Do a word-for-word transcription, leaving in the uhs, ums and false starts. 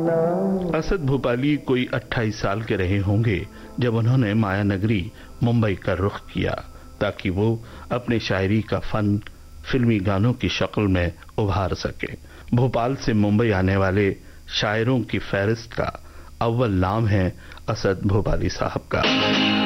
असद भोपाली कोई अट्ठाईस साल के रहे होंगे जब उन्होंने माया नगरी मुंबई का रुख किया ताकि वो अपने शायरी का फन फिल्मी गानों की शक्ल में उभार सके। भोपाल से मुंबई आने वाले शायरों की फहरिस्त का अव्वल नाम है असद भोपाली साहब का।